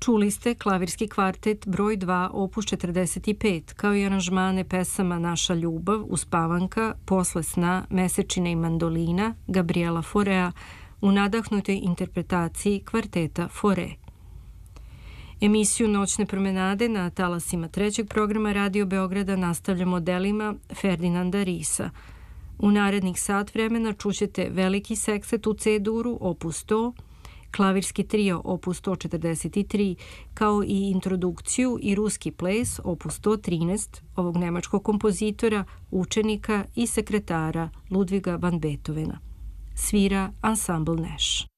Čuli ste klavirski kvartet broj 2 opus 45, kao i aranžmane pesama Naša ljubav, Uspavanka, Posle sna, Mesečine i mandolina, Gabriela Faurea, u nadahnutoj interpretaciji kvarteta Fauré. Emisiju Noćne promenade na talasima trećeg programa Radio Beograda nastavljamo delima Ferdinanda Risa. U narednih sat vremena čućete veliki sekset u C-duru, opus 100, klavirski trio opus 143, kao i introdukciju i ruski ples opus 113 ovog nemačkog kompozitora, učenika i sekretara Ludviga van Beethovena. Svira ansambl Neš.